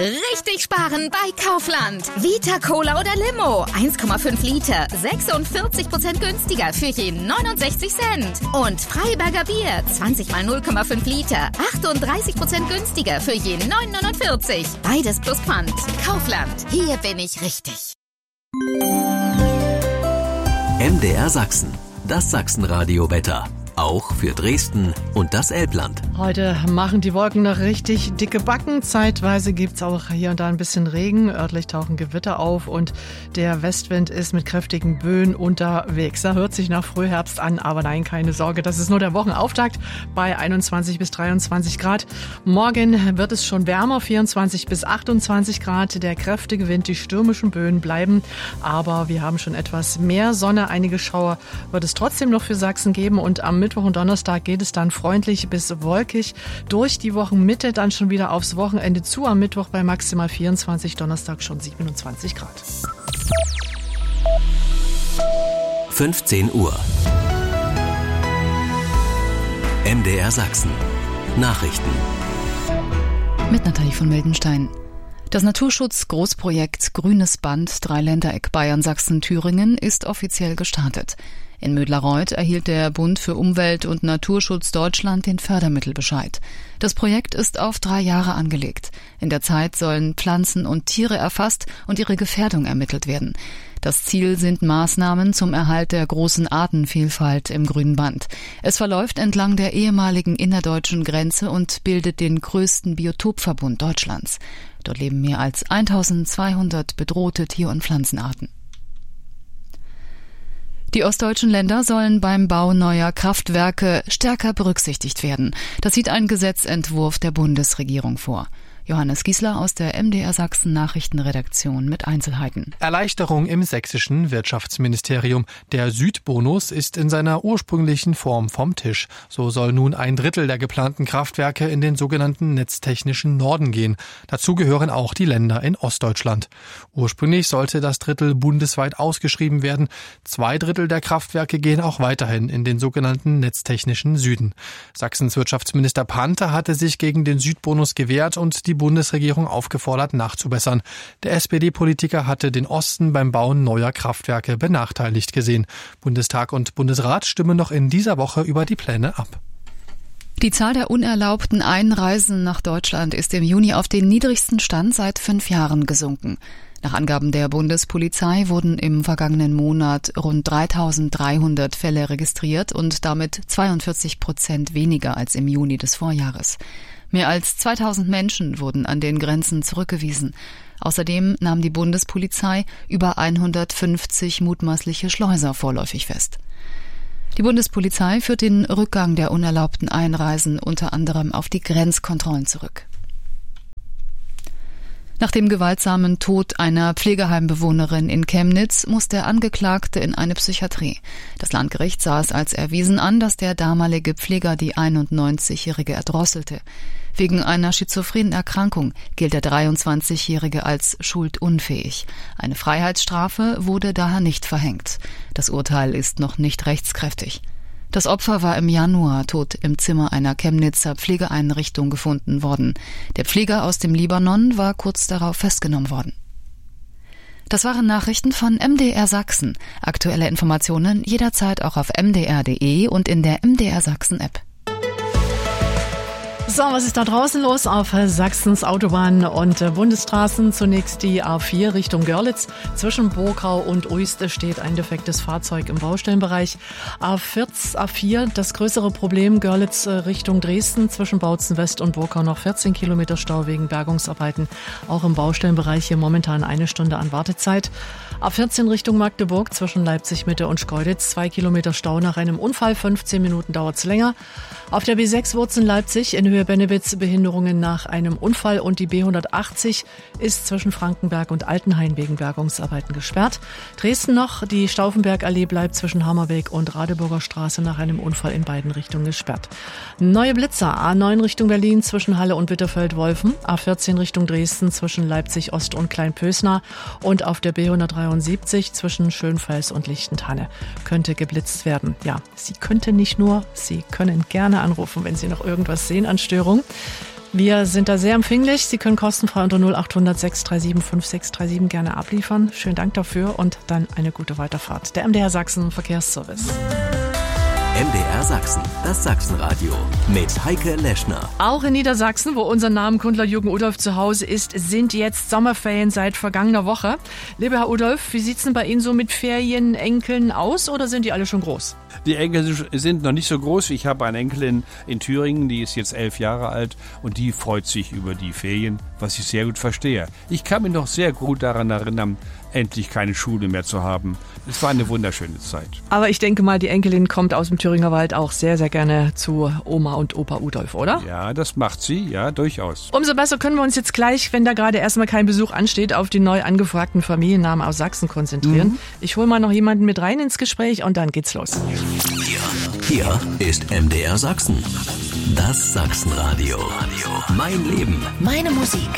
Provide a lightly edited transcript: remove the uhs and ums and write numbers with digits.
Richtig sparen bei Kaufland. Vita Cola oder Limo. 1,5 Liter. 46% günstiger für je 69 Cent. Und Freiberger Bier. 20 mal 0,5 Liter. 38% günstiger für je 9,49. Beides plus Pfand. Kaufland. Hier bin ich richtig. MDR Sachsen. Das Sachsenradio-Wetter. Auch für Dresden und das Elbland. Heute machen die Wolken noch richtig dicke Backen. Zeitweise gibt's auch hier und da ein bisschen Regen. Örtlich tauchen Gewitter auf und der Westwind ist mit kräftigen Böen unterwegs. Er hört sich nach Frühherbst an, aber nein, keine Sorge. Das ist nur der Wochenauftakt bei 21 bis 23 Grad. Morgen wird es schon wärmer, 24 bis 28 Grad. Der kräftige Wind, die stürmischen Böen bleiben. Aber wir haben schon etwas mehr Sonne. Einige Schauer wird es trotzdem noch für Sachsen geben. Und am Mittwoch und Donnerstag geht es dann freundlich bis wolkig durch die Wochenmitte, dann schon wieder aufs Wochenende zu. Am Mittwoch bei maximal 24, Donnerstag schon 27 Grad. 15 Uhr. MDR Sachsen. Nachrichten. Mit Nathalie von Mildenstein. Das Naturschutz-Großprojekt Grünes Band Dreiländereck Bayern, Sachsen, Thüringen ist offiziell gestartet. In Mödlareuth erhielt der Bund für Umwelt und Naturschutz Deutschland den Fördermittelbescheid. Das Projekt ist auf 3 Jahre angelegt. In der Zeit sollen Pflanzen und Tiere erfasst und ihre Gefährdung ermittelt werden. Das Ziel sind Maßnahmen zum Erhalt der großen Artenvielfalt im Grünen Band. Es verläuft entlang der ehemaligen innerdeutschen Grenze und bildet den größten Biotopverbund Deutschlands. Dort leben mehr als 1200 bedrohte Tier- und Pflanzenarten. Die ostdeutschen Länder sollen beim Bau neuer Kraftwerke stärker berücksichtigt werden. Das sieht ein Gesetzentwurf der Bundesregierung vor. Johannes Giesler aus der MDR Sachsen Nachrichtenredaktion mit Einzelheiten. Erleichterung im sächsischen Wirtschaftsministerium. Der Südbonus ist in seiner ursprünglichen Form vom Tisch. So soll nun 1/3 der geplanten Kraftwerke in den sogenannten netztechnischen Norden gehen. Dazu gehören auch die Länder in Ostdeutschland. Ursprünglich sollte das Drittel bundesweit ausgeschrieben werden. 2/3 der Kraftwerke gehen auch weiterhin in den sogenannten netztechnischen Süden. Sachsens Wirtschaftsminister Panther hatte sich gegen den Südbonus gewehrt und die Bundesregierung aufgefordert, nachzubessern. Der SPD-Politiker hatte den Osten beim Bauen neuer Kraftwerke benachteiligt gesehen. Bundestag und Bundesrat stimmen noch in dieser Woche über die Pläne ab. Die Zahl der unerlaubten Einreisen nach Deutschland ist im Juni auf den niedrigsten Stand seit 5 Jahren gesunken. Nach Angaben der Bundespolizei wurden im vergangenen Monat rund 3.300 Fälle registriert und damit 42% weniger als im Juni des Vorjahres. Mehr als 2.000 Menschen wurden an den Grenzen zurückgewiesen. Außerdem nahm die Bundespolizei über 150 mutmaßliche Schleuser vorläufig fest. Die Bundespolizei führt den Rückgang der unerlaubten Einreisen unter anderem auf die Grenzkontrollen zurück. Nach dem gewaltsamen Tod einer Pflegeheimbewohnerin in Chemnitz muss der Angeklagte in eine Psychiatrie. Das Landgericht sah es als erwiesen an, dass der damalige Pfleger die 91-Jährige erdrosselte. Wegen einer schizophrenen Erkrankung gilt der 23-Jährige als schuldunfähig. Eine Freiheitsstrafe wurde daher nicht verhängt. Das Urteil ist noch nicht rechtskräftig. Das Opfer war im Januar tot im Zimmer einer Chemnitzer Pflegeeinrichtung gefunden worden. Der Pfleger aus dem Libanon war kurz darauf festgenommen worden. Das waren Nachrichten von MDR Sachsen. Aktuelle Informationen jederzeit auch auf mdr.de und in der MDR Sachsen App. So, was ist da draußen los auf Sachsens Autobahnen und Bundesstraßen? Zunächst die A4 Richtung Görlitz. Zwischen Burkau und Uiste steht ein defektes Fahrzeug im Baustellenbereich. A4, das größere Problem Görlitz Richtung Dresden. Zwischen Bautzen West und Burkau noch 14 Kilometer Stau wegen Bergungsarbeiten. Auch im Baustellenbereich hier momentan 1 Stunde an Wartezeit. A14 Richtung Magdeburg zwischen Leipzig Mitte und Schkeuditz. 2 Kilometer Stau nach einem Unfall. 15 Minuten dauert es länger. Auf der B6 Wurzen Leipzig in Höhe Bennewitz Behinderungen nach einem Unfall und die B180 ist zwischen Frankenberg und Altenhain wegen Bergungsarbeiten gesperrt. Dresden noch, die Stauffenbergallee bleibt zwischen Hammerweg und Radeburger Straße nach einem Unfall in beiden Richtungen gesperrt. Neue Blitzer, A9 Richtung Berlin zwischen Halle und Bitterfeld-Wolfen, A14 Richtung Dresden zwischen Leipzig Ost und Kleinpösnar und auf der B173 zwischen Schönfels und Lichtentanne könnte geblitzt werden. Ja, Sie könnte nicht nur, Sie können gerne anrufen, wenn Sie noch irgendwas sehen an Störung. Wir sind da sehr empfänglich. Sie können kostenfrei unter 0800 637 5637 gerne abliefern. Schönen Dank dafür und dann eine gute Weiterfahrt. Der MDR Sachsen Verkehrsservice. MDR Sachsen, das Sachsenradio mit Heike Leschner. Auch in Niedersachsen, wo unser Namenkundler Jürgen Udolf zu Hause ist, sind jetzt Sommerferien seit vergangener Woche. Lieber Herr Udolf, wie sieht's denn bei Ihnen so mit Ferienenkeln aus oder sind die alle schon groß? Die Enkel sind noch nicht so groß. Ich habe eine Enkelin in Thüringen, die ist jetzt 11 Jahre alt und die freut sich über die Ferien, was ich sehr gut verstehe. Ich kann mich noch sehr gut daran erinnern, endlich keine Schule mehr zu haben. Es war eine wunderschöne Zeit. Aber ich denke mal, die Enkelin kommt aus dem Thüringer Wald auch sehr, sehr gerne zu Oma und Opa Udolf, oder? Ja, das macht sie, ja, durchaus. Umso besser können wir uns jetzt gleich, wenn da gerade erstmal kein Besuch ansteht, auf die neu angefragten Familiennamen aus Sachsen konzentrieren. Ich hole mal noch jemanden mit rein ins Gespräch und dann geht's los. Hier ist MDR Sachsen. Das Sachsenradio. Mein Leben. Meine Musik.